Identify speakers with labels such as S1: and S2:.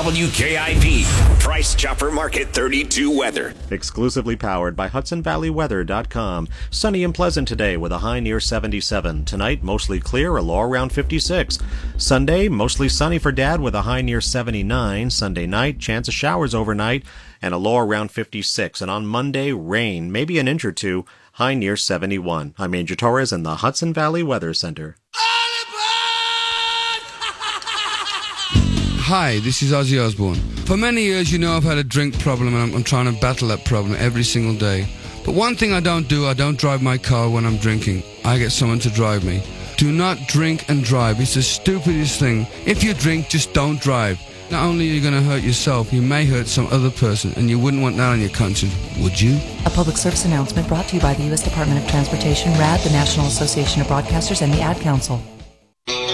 S1: WKIP, Price Chopper Market 32 weather.
S2: Exclusively powered by HudsonValleyWeather.com. Sunny and pleasant today with a high near 77. Tonight, mostly clear, a low around 56. Sunday, mostly sunny for Dad with a high near 79. Sunday night, chance of showers overnight and a low around 56. And on Monday, rain, maybe an inch or two, high near 71. I'm Angel Torres in the Hudson Valley Weather Center.
S3: Hi, this is Ozzy Osbourne. For many years, you know I've had a drink problem and I'm trying to battle that problem every single day. But one thing I don't drive my car when I'm drinking. I get someone to drive me. Do not drink and drive. It's the stupidest thing. If you drink, just don't drive. Not only are you going to hurt yourself, you may hurt some other person, and you wouldn't want that on your conscience, would you?
S4: A public service announcement brought to you by the U.S. Department of Transportation, RAD, the National Association of Broadcasters, and the Ad Council.